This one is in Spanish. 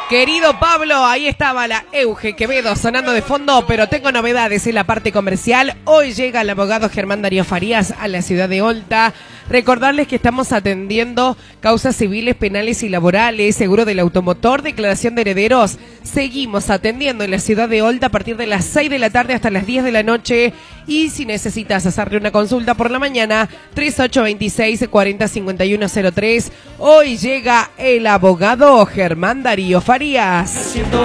Querido Pablo, ahí estaba la Euge Quevedo sonando de fondo, pero tengo novedades en la parte comercial. Hoy llega el abogado Germán Darío Farías a la ciudad de Olta. Recordarles que estamos atendiendo causas civiles, penales y laborales, seguro del automotor, declaración de herederos. Seguimos atendiendo en la ciudad de Olta a partir de las 6 de la tarde hasta las 10 de la noche. Y si necesitas hacerle una consulta por la mañana, 3826-405103. Hoy llega el abogado Germán Darío Farías.